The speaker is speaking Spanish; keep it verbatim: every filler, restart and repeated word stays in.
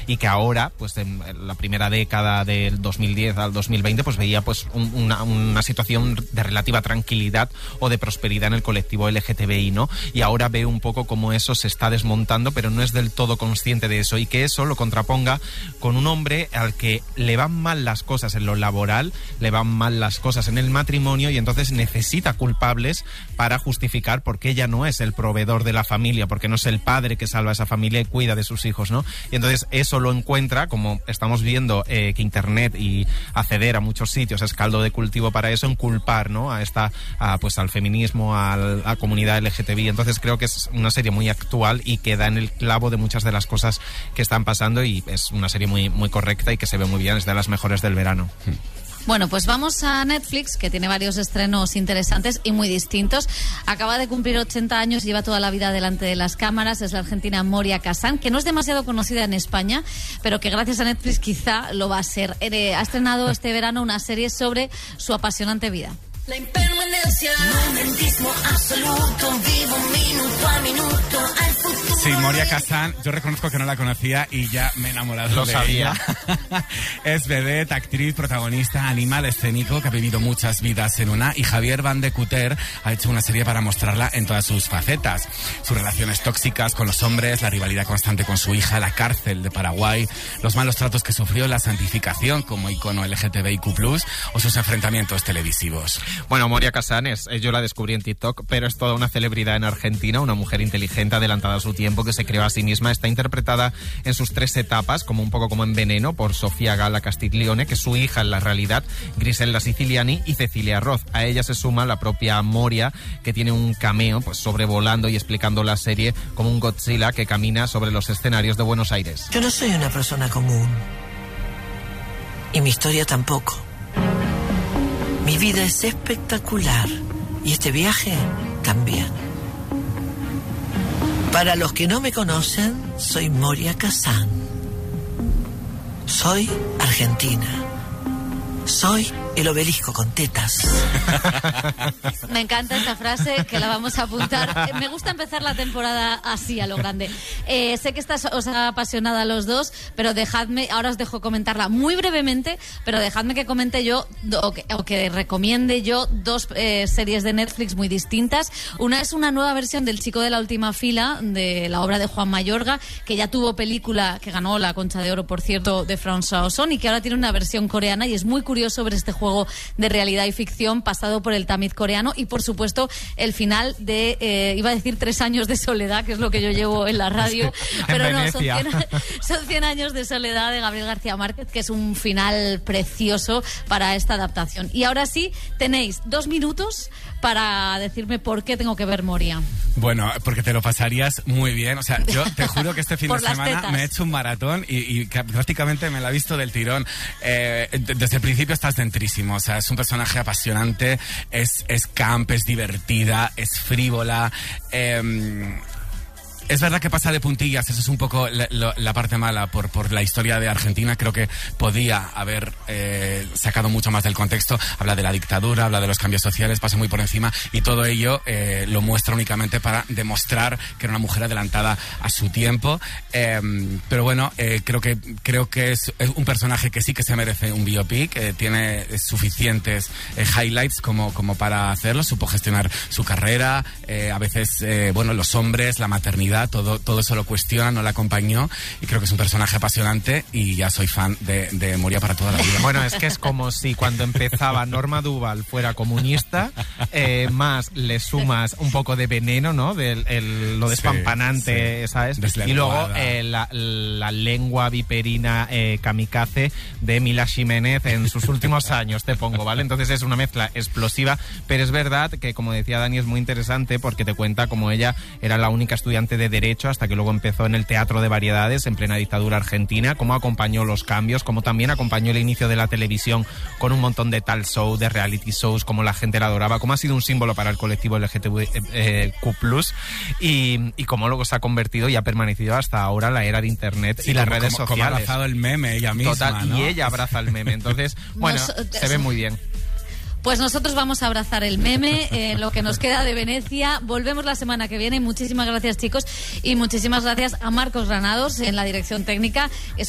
y que ahora, pues en la primera década del dos mil diez al dos mil veinte, pues veía pues un, una, una situación de relativa tranquilidad o de prosperidad en el colectivo L G T B I, ¿no? Y ahora ve un poco cómo eso se está desmontando, pero no es del todo consciente de eso, y que eso lo contraponga con un hombre al que le van mal las cosas en lo laboral, le van mal las cosas en el matrimonio, y entonces necesita culpables para justificar por qué ella no es el proveedor de la familia, porque no es el padre que salva a esa familia y cuida de sus hijos, ¿no? Y entonces eso lo encuentra, como estamos viendo eh, que internet y acceder a muchos sitios es caldo de cultivo para eso, en culpar, ¿no? A esta, a, pues al feminismo, a la comunidad L G T B I. Entonces creo que es una serie muy actual y que da en el clavo de muchas de las cosas que están pasando, y es una serie muy, muy correcta y que se ve muy bien, es de las mejores del verano. Bueno, pues vamos a Netflix, que tiene varios estrenos interesantes y muy distintos. Acaba de cumplir ochenta años, lleva toda la vida delante de las cámaras. Es la argentina Moria Kazan, que no es demasiado conocida en España, pero que gracias a Netflix quizá lo va a ser. Eh, ha estrenado este verano una serie sobre su apasionante vida. La impermanencia, momentismo absoluto, vivo minuto a minuto al futuro. Sí, Moria Kazan, yo reconozco que no la conocía y ya me he enamorado Lo de sabía. ella. Es vedette, actriz, protagonista, animal escénico que ha vivido muchas vidas en una, y Javier Van de Cuter ha hecho una serie para mostrarla en todas sus facetas. Sus relaciones tóxicas con los hombres, la rivalidad constante con su hija, la cárcel de Paraguay, los malos tratos que sufrió, la santificación como icono L G T B I Q plus, o sus enfrentamientos televisivos. Bueno, Moria Kazan es, yo la descubrí en TikTok, pero es toda una celebridad en Argentina, una mujer inteligente, adelantada a su tiempo, que se creó a sí misma. Está interpretada en sus tres etapas, como un poco como en Veneno, por Sofía Gala Castiglione, que es su hija en la realidad, Griselda Siciliani y Cecilia Roth. A ella se suma la propia Moria, que tiene un cameo pues sobrevolando y explicando la serie como un Godzilla que camina sobre los escenarios de Buenos Aires. Yo no soy una persona común. Y mi historia tampoco. Mi vida es espectacular. Y este viaje también. Para los que no me conocen, soy Moria Kazan. Soy argentina. Soy el obelisco con tetas. Me encanta esta frase, que la vamos a apuntar. Me gusta empezar la temporada así, a lo grande. Eh, sé que estás, os ha apasionado a los dos, pero dejadme, ahora os dejo comentarla muy brevemente, pero dejadme que comente yo, o que, o que recomiende yo, dos eh, series de Netflix muy distintas. Una es una nueva versión del Chico de la última fila, de la obra de Juan Mayorga, que ya tuvo película, que ganó la Concha de Oro, por cierto, de François Ozon, y que ahora tiene una versión coreana, y es muy curioso sobre este juego de realidad y ficción pasado por el tamiz coreano. Y por supuesto el final de, eh, iba a decir tres años de soledad, que es lo que yo llevo en la radio, pero no, son cien, son cien años de soledad de Gabriel García Márquez, que es un final precioso para esta adaptación. Y ahora sí, tenéis dos minutos para decirme por qué tengo que ver Moria. Bueno, porque te lo pasarías muy bien. O sea, yo te juro que este fin Por de las semana tetas. me he hecho un maratón y, y que prácticamente me la he visto del tirón. Eh, desde el principio estás dentrísimo. O sea, es un personaje apasionante, es, es camp, es divertida, es frívola. Eh, Es verdad que pasa de puntillas, eso es un poco la, la, la parte mala por, por la historia de Argentina. Creo que podía haber eh, sacado mucho más del contexto. Habla de la dictadura, habla de los cambios sociales, pasa muy por encima, y todo ello eh, lo muestra únicamente para demostrar que era una mujer adelantada a su tiempo. Eh, pero bueno, eh, creo que creo que es, es un personaje que sí que se merece un biopic, eh, tiene suficientes eh, highlights como, como para hacerlo. Supo gestionar su carrera, eh, a veces, eh, bueno, los hombres, la maternidad, Todo, todo eso lo cuestiona, no la acompañó, y creo que es un personaje apasionante, y ya soy fan de, de Moria para toda la vida. Bueno, es que es como si cuando empezaba Norma Duval fuera comunista, eh, más le sumas un poco de veneno, ¿no? De el, lo despampanante, sí, sí. ¿Sabes? Y luego eh, la, la lengua viperina eh, kamikaze de Mila Jiménez en sus últimos años, te pongo, ¿vale? Entonces es una mezcla explosiva, pero es verdad que, como decía Dani, es muy interesante porque te cuenta cómo ella era la única estudiante de Derecho hasta que luego empezó en el Teatro de Variedades en plena dictadura argentina, cómo acompañó los cambios, cómo también acompañó el inicio de la televisión con un montón de tal show, de reality shows, cómo la gente la adoraba, cómo ha sido un símbolo para el colectivo L G T B Q plus, y, y cómo luego se ha convertido y ha permanecido hasta ahora la era de internet, sí, y las como, redes como, sociales. Como ha abrazado el meme ella misma, Total, ¿no? Y ella abraza el meme, entonces, bueno, Nos, se ve muy bien. Pues nosotros vamos a abrazar el meme, eh, lo que nos queda de Venecia. Volvemos la semana que viene. Muchísimas gracias, chicos, y muchísimas gracias a Marcos Granados en la dirección técnica. Es